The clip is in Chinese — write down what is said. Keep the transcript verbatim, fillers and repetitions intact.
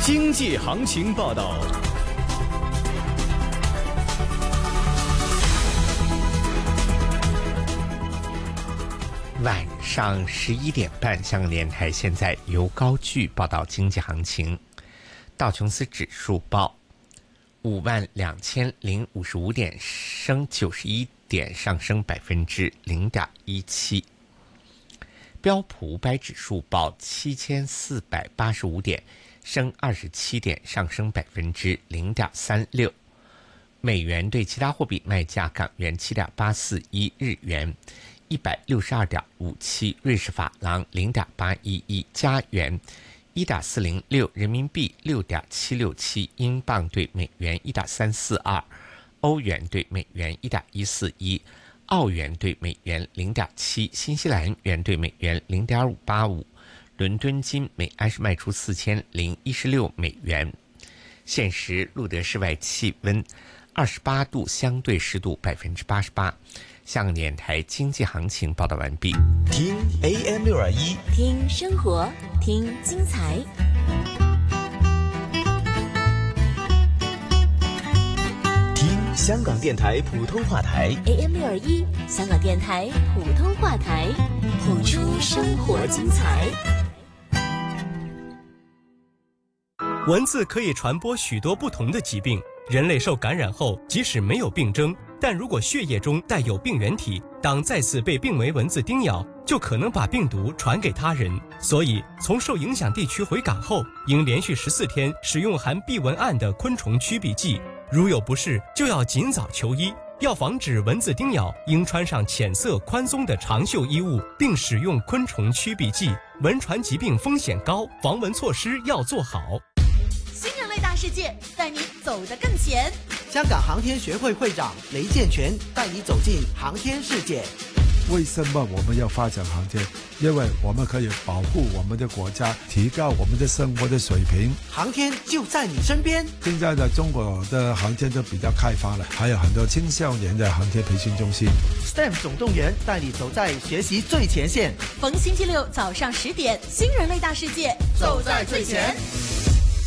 经济行情报道。 晚上十一点半，香港电台现在由高炬报道经济行情。道琼斯指数报五万两千零五十五点，升九十一点，上升百分之零点一七。标普五百指数报七千四百八十五点，升二十七点，上升百分之零点三六。美元对其他货币卖价：港元七点八四一，日元一百六十二点五七，瑞士法郎零点八一一，加元一点四零六，人民币六点七六七，英镑对美元一点三四二，欧元对美元一点一四一，澳元对美元零点七，新西兰元对美元零点五八五。伦敦金每安士卖出四千零一十六美元。现时录得室外气温二十八度，相对湿度百分之八十八。香港电台经济行情报道完毕。 听 A M 六二一， 听生活，听精彩。 听香港电台普通话台 A M 六二一，香港电台普通话台，谱出生活精彩。 蚊子可以传播许多不同的疾病，人类受感染后，即使没有病征，但如果血液中带有病原体，当再次被病危蚊子叮咬，就可能把病毒传给他人。所以，从受影响地区回港后，应连续十四天使用含避蚊胺的昆虫驱避剂。如有不适，就要尽早求医。要防止蚊子叮咬，应穿上浅色宽松的长袖衣物，并使用昆虫驱避剂。蚊传疾病风险高，防蚊措施要做好。 新人类大世界，带你走得更前。 香港航天学会会长雷建全带你走进航天世界。 为什么我们要发展航天？因为我们可以保护我们的国家，提高我们的生活的水平。 航天就在你身边。 现在的中国的航天都比较开发了，还有很多青少年的航天培训中心。 S T E M 总动员带你走在学习最前线。 逢星期六早上十点，新人类大世界，走在最前。